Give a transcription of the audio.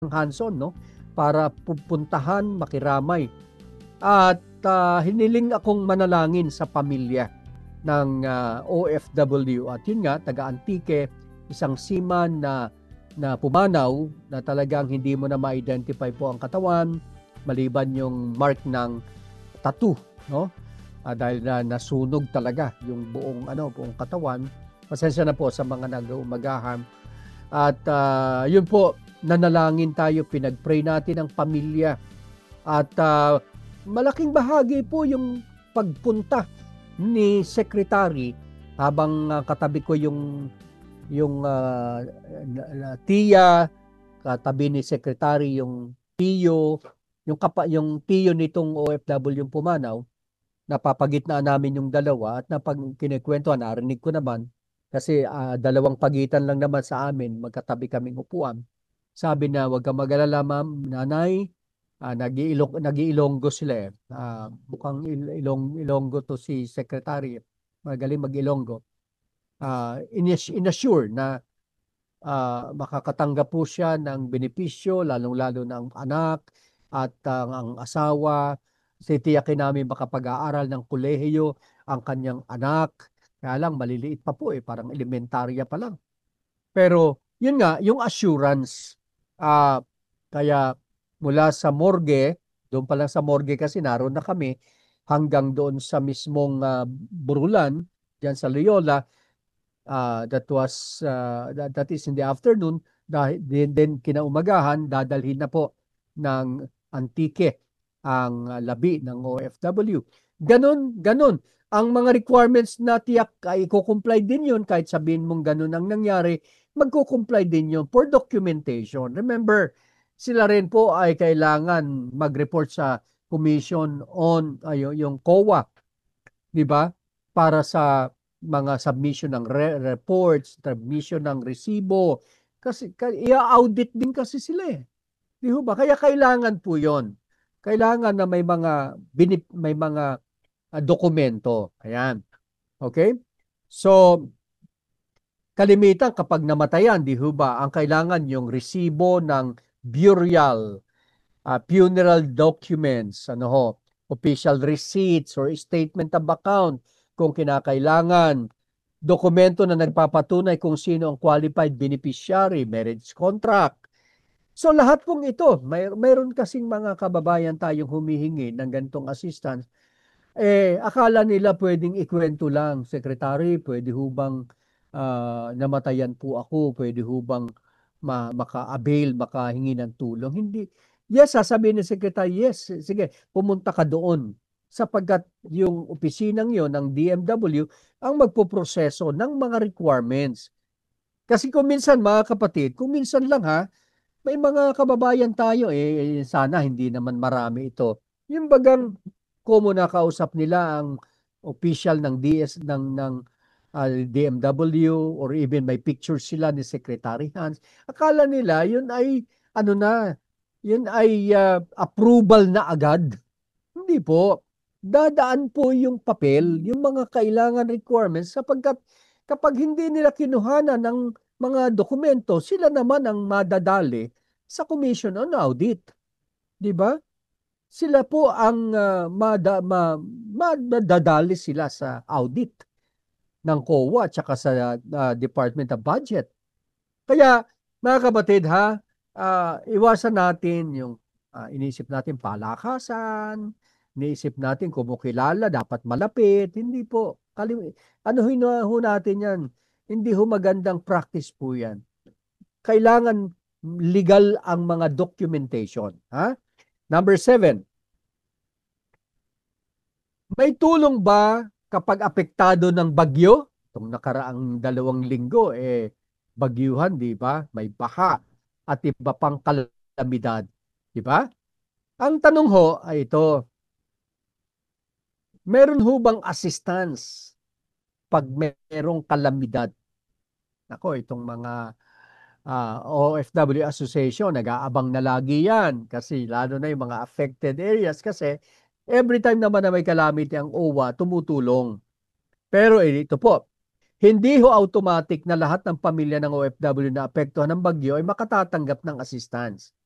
Hanson, no? Para pupuntahan, makiramay. At hiniling akong manalangin sa pamilya ng OFW. At yun nga, taga-Antique, isang seaman na pumanaw na talagang hindi mo na ma-identify po ang katawan maliban yung mark ng tattoo, no? Dahil nasunog talaga yung buong katawan. Pasensya na po sa mga nag-uumagahan. At yun po, nanalangin tayo, pinag-pray natin ang pamilya. At malaking bahagi po yung pagpunta ni Secretary habang katabi ko yung tiya, katabi ni Secretary yung tiyo, yung tiyo nitong OFW yung pumanaw, napapagitnaan namin yung dalawa at kinikwentuhan, narinig ko naman, kasi dalawang pagitan lang naman sa amin, magkatabi kaming upuan. Sabi na, "Huwag kang mag-alala, ma'am, nanay, nag-iilonggo sila eh. Mukhang Ilonggo to si Secretary. Magaling mag-Ilonggo. Inassure na makakatanggap po siya ng benepisyo, lalong-lalo ng anak at ang asawa. Titiyakin namin makapag-aaral ng kolehiyo ang kanyang anak. Kaya lang, maliliit pa po eh, parang elementarya pa lang. Pero, yun nga, yung assurance. Ah, Kaya mula sa morgue, doon pa lang sa morgue kasi naroon na kami, hanggang doon sa mismong Burulan, diyan sa Loyola, that is in the afternoon. Dahil din kinaumagahan, dadalhin na po ng Antique ang labi ng OFW. Ganon, ganon. Ang mga requirements na tiyak ay i-comply din yun, kahit sabihin mong ganon ang nangyari, magko-comply din yun for documentation. Remember, sila rin po ay kailangan mag-report sa Commission on yung COA, di ba? Para sa mga submission ng reports, submission ng resibo. Kasi i-audit din kasi sila eh. Di ba? Kaya kailangan po 'yon. Kailangan na may mga dokumento. Ayan. Okay? So, kalimitan kapag namatayan, di ba, ang kailangan yung resibo ng burial, funeral documents, official receipts or statement of account kung kinakailangan, dokumento na nagpapatunay kung sino ang qualified beneficiary, marriage contract. So lahat pong ito, mayroon kasing mga kababayan tayong humihingi ng ganitong assistance. Akala nila pwedeng ikwento lang, Secretary, pwede hubang namatayan po ako, pwede hubang maka-avail, makahingi ng tulong. Hindi. Yes, sasabihin ni Secretary, yes, sige, pumunta ka doon. Sapagkat yung opisinang yon ng DMW ang magpoproseso ng mga requirements. Kasi kung minsan, mga kapatid, kung minsan lang ha, may mga kababayan tayo sana hindi naman marami ito. Yung bagang komo nakausap nila ang official ng DS ng DMW, or even may picture sila ni Secretary Hans. Akala nila yun ay ano na, yun ay approval na agad. Hindi po. Dadaan po yung papel, yung mga kailangan requirements, sapagkat kapag hindi nila kinuhanan ng mga dokumento, sila naman ang madadali sa Commission on Audit. Di ba? Sila po ang madadali sila sa audit ng COA at saka sa Department of Budget. Kaya, mga kapatid ha, iwasan natin yung inisip natin palakasan, iniisip natin kumukilala, dapat malapit. Hindi po. Ano ho natin yan? Hindi ho magandang practice po yan. Kailangan legal ang mga documentation. Ha? Number 7, may tulong ba kapag apektado ng bagyo? Itong nakaraang 2 linggo, bagyuhan, di ba? May baha at iba pang kalamidad. Di ba? Ang tanong ho ay ito, meron ho bang assistance pag merong kalamidad? Ako, itong mga OFW Association, nag-aabang na lagi yan kasi lalo na yung mga affected areas kasi every time naman na may calamity ang OWA, tumutulong. Pero ito po, hindi ho automatic na lahat ng pamilya ng OFW na apektuhan ng bagyo ay makatatanggap ng assistance.